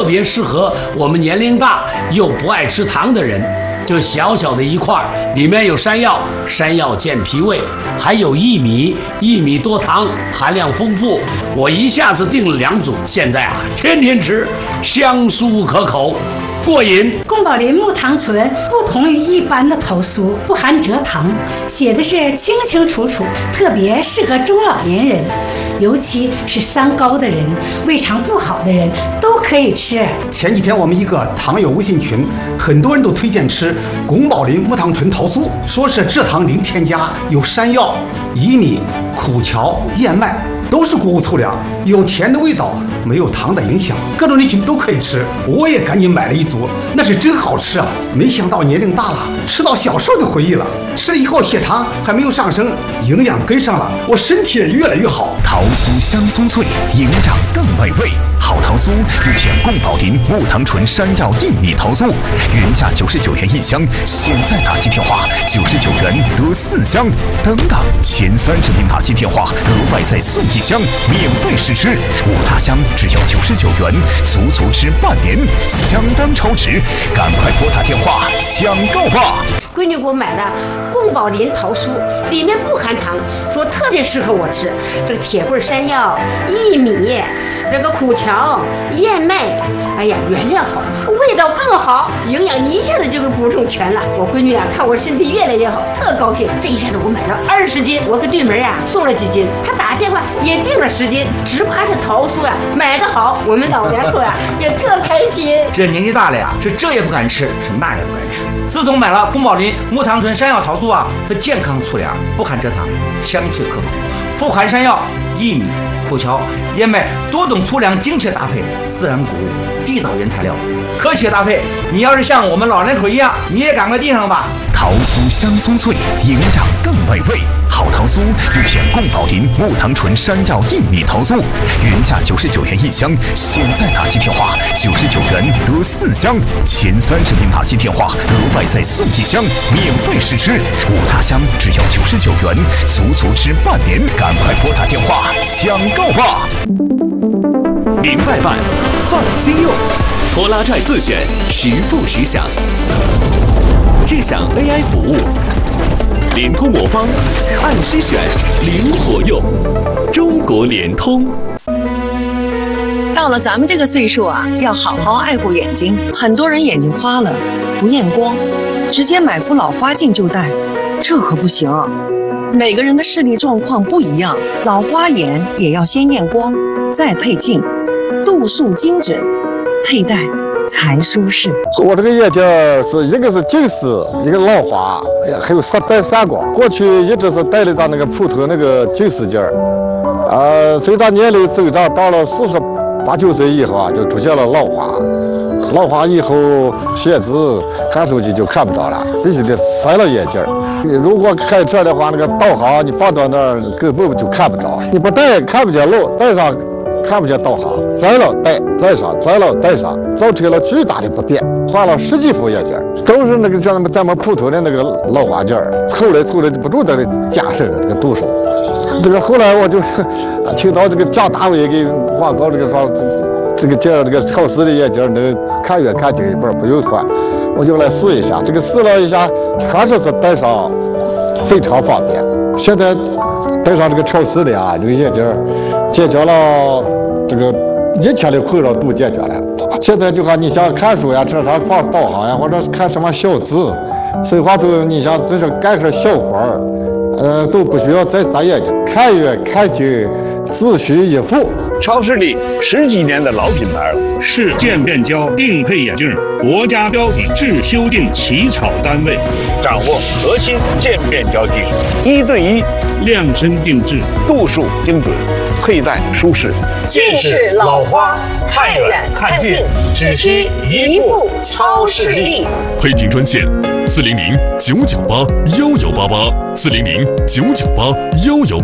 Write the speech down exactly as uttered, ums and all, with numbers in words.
别适合我们年龄大又不爱吃糖的人。就小小的一块，里面有山药，山药健脾胃，还有薏米，薏米多糖，含量丰富。我一下子订了两组，现在啊，天天吃，香酥可口。过瘾。 宫保林木糖醇不同于一般的桃酥，不含蔗糖，写的是清清楚楚，特别适合中老年人，尤其是三高的人、胃肠不好的人都可以吃。 前几天我们一个糖友微信群，很多人都推荐吃宫保林木糖醇桃酥，说是蔗糖零添加，有山药、薏米、苦荞、燕麦，都是谷物粗粮，有甜的味道，没有糖的影响，各种人群都可以吃。我也赶紧买了一组，那是真好吃啊！没想到年龄大了，吃到小时候的回忆了。吃了以后血糖还没有上升，营养跟上了，我身体也越来越好。 桃酥香酥脆，营养更美味。好桃酥就选宫保林木糖醇山药薏米桃酥，原价九十九元一箱，现在打击电话九十九元得四箱，等等，前三十名打击电话额外再送一箱，免费试吃，五大箱只要九十九元，足足吃半年，相当超值，赶快拨打电话抢购吧！ 闺女给我买了宫保林桃酥，里面不含糖，说特别适合我吃。这个铁棍山药、薏米，这个苦荞、燕麦，哎呀，原料好，味道更好，营养一下子就给补充全了。我闺女啊，看我身体越来越好，特高兴。这一下子我买了二十斤，我给对门啊送了几斤，她打电话也订了十斤，只怕这桃酥啊买得好，我们老两口啊也特开心。 这年纪大了呀，是这也不敢吃，是那也不敢吃。自从买了宫保林木糖醇山药桃酥啊，它健康粗粮，不含蔗糖，香脆可口，富含山药、薏米、苦荞、燕麦多种粗粮精确搭配，自然谷物，地道原材料，科学搭配。你要是像我们老人口一样，你也赶快订上吧。 桃酥香酥脆，营养更美味。好桃酥就选宫保林木糖醇山药薏米桃酥，原价九十九元一箱，现在打击电话九十九元得四箱，前三十名打击电话额外再送一箱，免费试吃，五大箱只要九十九元，足足吃半年，赶快拨打电话抢购吧！ 明白办，放心用，拖拉拽自选，实付实享，智享 A I 服务。联通魔方，按需选，灵活用。中国联通。 到了咱们这个岁数啊，要好好爱护眼睛。很多人眼睛花了，不验光，直接买副老花镜就戴，这可不行。每个人的视力状况不一样，老花眼也要先验光，再配镜，度数精准，佩戴才舒适。 我这个眼镜是一个是近视，一个老花，还有散带散光。过去一直是戴了张那个普通那个近视镜儿，呃，随着年龄增长，到了四十八九岁以后啊，就出现了老花。老花以后写字、看手机就看不着了，必须得塞了眼镜儿。你如果开车的话，那个导航你放到那儿根本就看不着，你不戴看不见路，戴上看不见导航，摘了戴，戴上，摘了戴上，造成了巨大的不便。换了十几副眼镜，都是那个像咱们咱们普通的那个老花镜，凑来凑来不住的加深这个度数。这个后来我就听到这个蒋大为给广告这个说，这个镜这个超视的眼镜能看远看近一半，不用换，我就来试一下。这个试了一下，确实是戴上非常方便。现在戴上这个超视的啊，这个眼镜解决了这个一天的困扰都解决了。现在就看你想看书呀，车上放导航呀，或者是看什么小字，生活中你想就是干点小活儿，呃，都不需要再眨眼睛，看远看近，自需一副。 超视力十几年的老品牌了，是渐变胶定配眼镜国家标准制修订起草单位，掌握核心渐变胶技术，一对一量身定制，度数精准，佩戴舒适。 近视老花，看远看近，只需一副超视力。 配镜专线：四零零九九八幺幺八八，四零零九九八幺幺。